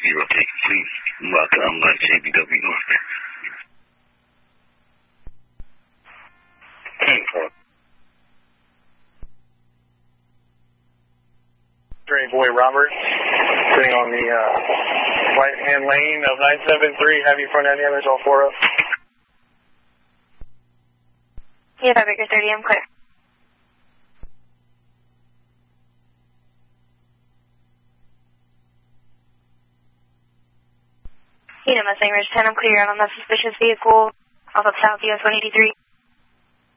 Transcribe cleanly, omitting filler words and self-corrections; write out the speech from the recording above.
take fleet. I'm JBW North. Train Boy Robert, sitting on the right-hand lane of 973, have you front end damage, all 4 up. Yeah, Victor 30, I'm clear. Mustang Ridge 10, I'm clear on that suspicious vehicle off of South US 183.